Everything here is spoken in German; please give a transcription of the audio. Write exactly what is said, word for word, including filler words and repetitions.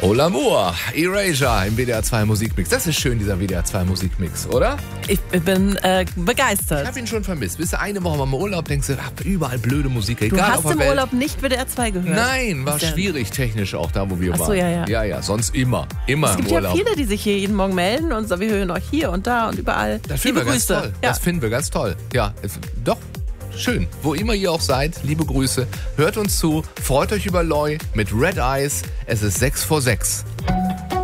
Oh l'amour, Erasure im W D R zwei Musikmix. Das ist schön, dieser W D R zwei Musikmix, oder? Ich bin äh, begeistert. Ich habe ihn schon vermisst. Bist du eine Woche mal im Urlaub, denkst du, ach, überall blöde Musik, egal Du hast auf der im Welt. Urlaub nicht W D R zwei gehört? Nein, war Ist ja- schwierig technisch auch da, wo wir Ach so, waren. ja, ja. Ja, ja, sonst immer, immer Es im gibt ja Urlaub. viele, die sich hier jeden Morgen melden und so, wir hören euch hier und da und überall. Das finden Liebe wir ganz Grüße. toll. Ja. Das finden wir ganz toll. Ja, es- doch. Schön. Wo immer ihr auch seid, liebe Grüße. Hört uns zu. Freut euch über Loi mit Red Eyes. Es ist sechs vor sechs.